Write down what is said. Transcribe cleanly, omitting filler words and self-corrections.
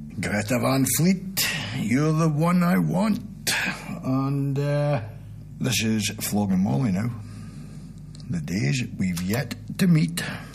Greta Van Fleet, you're the one I want. And this is Flog and Molly now. The days we've yet to meet.